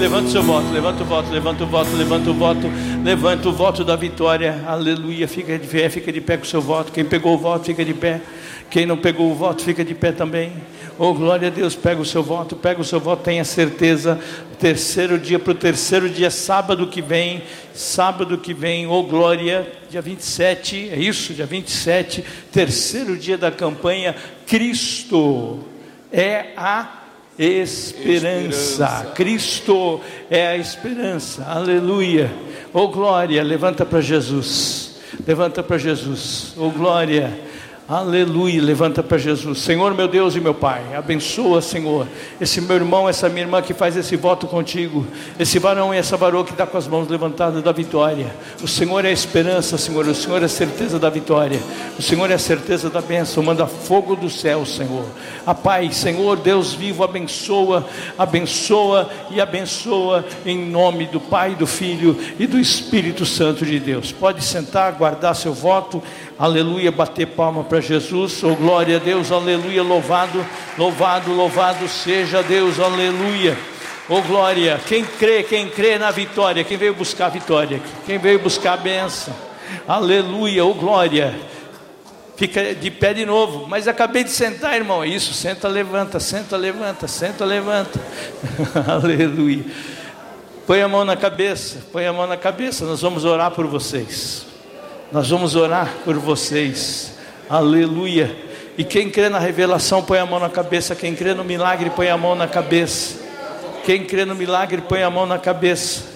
levanta o seu voto, levanta o voto, levanta o voto, levanta o voto, levanta o voto da vitória, aleluia. Fica de pé com o seu voto. Quem pegou o voto, fica de pé. Quem não pegou o voto, fica de pé também. Oh, glória a Deus, pega o seu voto, tenha certeza. Terceiro dia, para o terceiro dia, sábado que vem, oh glória, dia 27, é isso, dia 27, terceiro dia da campanha. Cristo é a esperança. Cristo é a esperança, aleluia. Oh glória, levanta para Jesus, oh glória. Aleluia, levanta para Jesus. Senhor meu Deus e meu Pai, abençoa, Senhor, esse meu irmão, essa minha irmã que faz esse voto contigo, esse varão e essa varoa que está com as mãos levantadas da vitória. O Senhor é a esperança, Senhor, o Senhor é a certeza da vitória, o Senhor é a certeza da bênção. Manda fogo do céu, Senhor. A Pai, Senhor, Deus vivo, abençoa e abençoa em nome do Pai, do Filho e do Espírito Santo de Deus. Pode sentar, guardar seu voto, aleluia, bater palma para Jesus. Oh glória a Deus, aleluia, louvado seja Deus, aleluia. Oh glória, quem crê na vitória, quem veio buscar a vitória, quem veio buscar a bênção, aleluia, oh glória. Fica de pé de novo, mas acabei de sentar, irmão. Isso, senta, levanta, aleluia. Põe a mão na cabeça, nós vamos orar por vocês. Aleluia. E quem crê na revelação, põe a mão na cabeça. Quem crê no milagre, põe a mão na cabeça. Quem crê no milagre, põe a mão na cabeça.